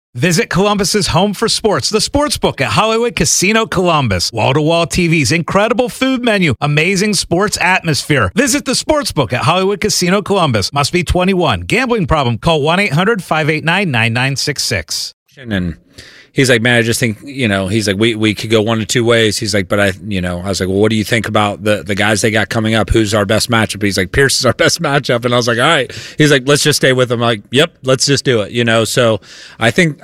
Visit Columbus's home for sports, the Sportsbook at Hollywood Casino Columbus. Wall-to-wall TVs, incredible food menu, amazing sports atmosphere. Visit the Sportsbook at Hollywood Casino Columbus. Must be 21. Gambling problem? Call 1-800-589-9966. And he's like, man, I just think, he's like, we could go one of two ways. He's like, but I was like, well, what do you think about the guys they got coming up? Who's our best matchup? He's like, Pierce is our best matchup. And I was like, all right. He's like, let's just stay with him. I'm like, yep, let's just do it. So I think,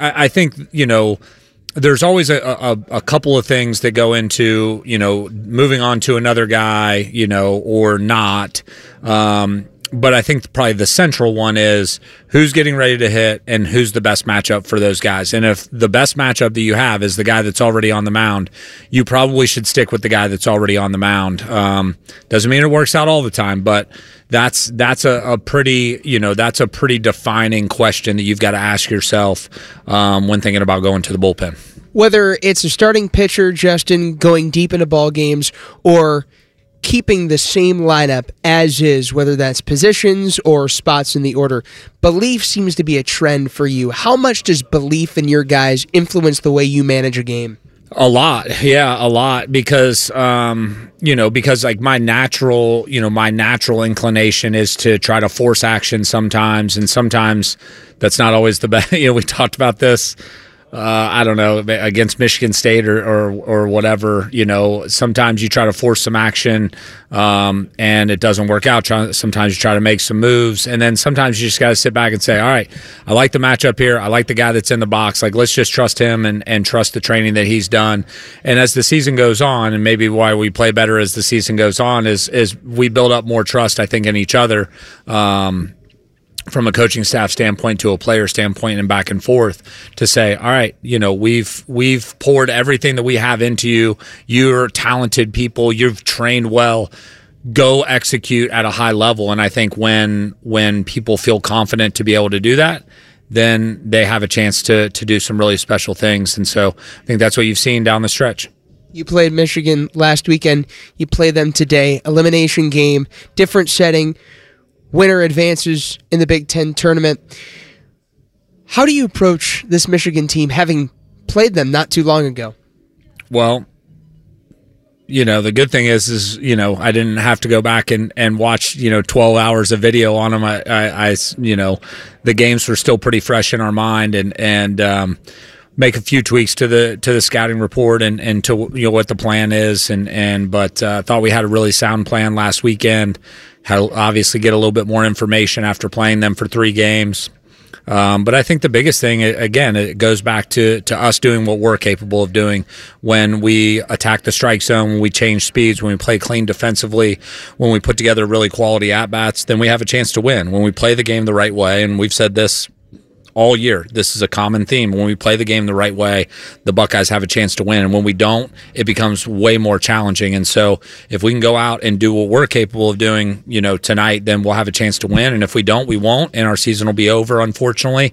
there's always a couple of things that go into, moving on to another guy, or not. But I think probably the central one is who's getting ready to hit and who's the best matchup for those guys. And if the best matchup that you have is the guy that's already on the mound, you probably should stick with the guy that's already on the mound. Doesn't mean it works out all the time, but that's a pretty defining question that you've got to ask yourself when thinking about going to the bullpen. Whether it's a starting pitcher, Justin, going deep into ball games, or keeping the same lineup as is, whether that's positions or spots in the order, belief seems to be a trend for you. How much does belief in your guys influence the way you manage a game? A lot. Yeah, a lot. Because, because like my natural inclination is to try to force action sometimes. And sometimes that's not always the best. We talked about this. I don't know, against Michigan State or whatever, sometimes you try to force some action and it doesn't work out. Sometimes you try to make some moves, and then sometimes you just got to sit back and say, all right, I like the matchup here. I like the guy that's in the box. Like, let's just trust him and trust the training that he's done. And as the season goes on, and maybe why we play better as the season goes on is we build up more trust, I think, in each other. From a coaching staff standpoint to a player standpoint and back and forth to say, all right, we've poured everything that we have into you. You're talented people. You've trained well. Go execute at a high level. And I think when people feel confident to be able to do that, then they have a chance to do some really special things. And so I think that's what you've seen down the stretch. You played Michigan last weekend. You play them today. Elimination game, different setting. Winner advances in the Big Ten tournament. How do you approach this Michigan team, having played them not too long ago? Well, the good thing is I didn't have to go back and watch 12 hours of video on them. I the games were still pretty fresh in our mind, and make a few tweaks to the scouting report and to what the plan is, but thought we had a really sound plan last weekend. Had to obviously get a little bit more information after playing them for 3 games. But I think the biggest thing, again, it goes back to us doing what we're capable of doing when we attack the strike zone, when we change speeds, when we play clean defensively, when we put together really quality at-bats, then we have a chance to win. When we play the game the right way, and we've said this all year, this is a common theme. When we play the game the right way, the Buckeyes have a chance to win. And when we don't, it becomes way more challenging. And so if we can go out and do what we're capable of doing, tonight, then we'll have a chance to win. And if we don't, we won't. And our season will be over, unfortunately.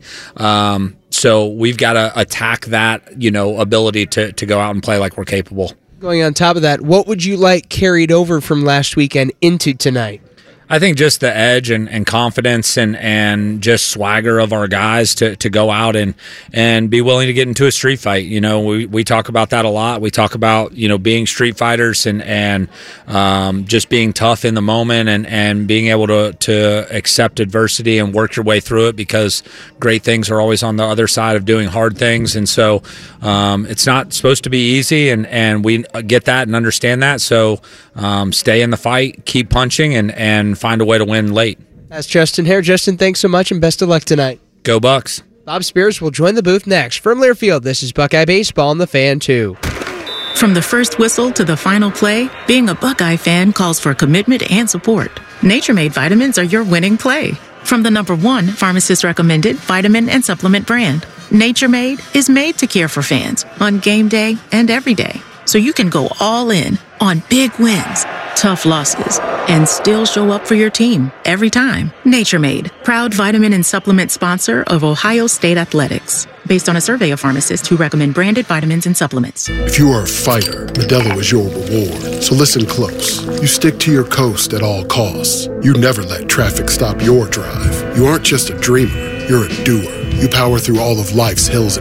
So we've got to attack that, ability to go out and play like we're capable. Going on top of that, what would you like carried over from last weekend into tonight? I think just the edge and confidence and just swagger of our guys to go out and be willing to get into a street fight. We talk about that a lot. We talk about, being street fighters and just being tough in the moment and being able to accept adversity and work your way through it, because great things are always on the other side of doing hard things. And so it's not supposed to be easy, and we get that and understand that. So stay in the fight, keep punching, and find a way to win late. That's Justin Hare. Justin, thanks so much and best of luck tonight. Go Bucks. Bob Spears will join the booth next. From Learfield, this is Buckeye Baseball on the Fan 2. From the first whistle to the final play, being a Buckeye fan calls for commitment and support. Nature Made vitamins are your winning play. From the #1 pharmacist-recommended vitamin and supplement brand, Nature Made is made to care for fans on game day and every day. So you can go all in on big wins, tough losses, and still show up for your team every time. Nature Made, proud vitamin and supplement sponsor of Ohio State Athletics. Based on a survey of pharmacists who recommend branded vitamins and supplements. If you are a fighter, Modelo is your reward. So listen close. You stick to your coast at all costs. You never let traffic stop your drive. You aren't just a dreamer, you're a doer. You power through all of life's hills and